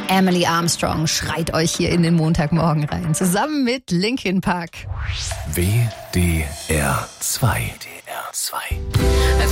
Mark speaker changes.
Speaker 1: Emily Armstrong schreit euch hier in den Montagmorgen rein, zusammen mit Linkin Park.
Speaker 2: WDR 2.